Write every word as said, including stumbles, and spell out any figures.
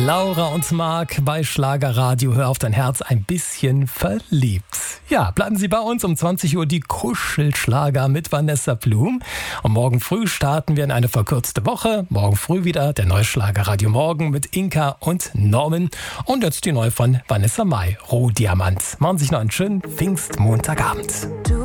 Laura und Marc bei Schlagerradio. Hör auf dein Herz, ein bisschen verliebt. Ja, bleiben Sie bei uns um zwanzig Uhr die Kuschelschlager mit Vanessa Blum. Und morgen früh starten wir in eine verkürzte Woche. Morgen früh wieder der neue Schlagerradio Morgen mit Inka und Norman. Und jetzt die neue von Vanessa Mai, Rohdiamant. Machen Sie sich noch einen schönen Pfingstmontagabend. Du